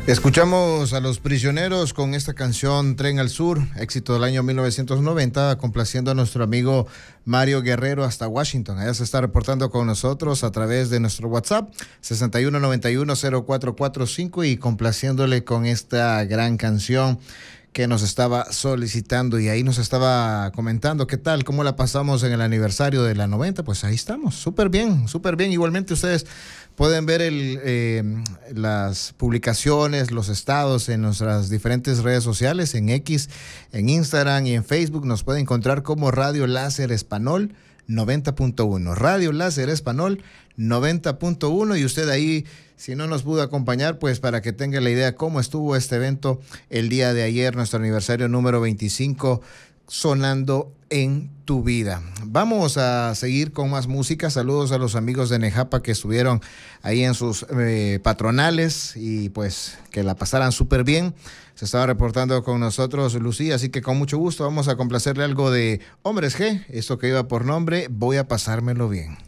Escuchamos a Los Prisioneros con esta canción Tren al Sur, éxito del año 1990, complaciendo a nuestro amigo Mario Guerrero hasta Washington. Allá se está reportando con nosotros a través de nuestro WhatsApp 61910445 y complaciéndole con esta gran canción que nos estaba solicitando, y ahí nos estaba comentando qué tal, cómo la pasamos en el aniversario de la 90. Pues ahí estamos, súper bien, súper bien. Igualmente ustedes pueden ver las publicaciones, los estados en nuestras diferentes redes sociales, en X, en Instagram y en Facebook. Nos pueden encontrar como Radio Láser Español 90.1, Radio Láser Español 90.1, y usted ahí, si no nos pudo acompañar, pues para que tenga la idea cómo estuvo este evento el día de ayer, nuestro aniversario número 25, sonando en tu vida. Vamos a seguir con más música. Saludos a los amigos de Nejapa que estuvieron ahí en sus patronales, y pues que la pasaran súper bien. Se estaba reportando con nosotros Lucía, así que con mucho gusto vamos a complacerle algo de Hombres G, esto que iba por nombre Voy a pasármelo bien.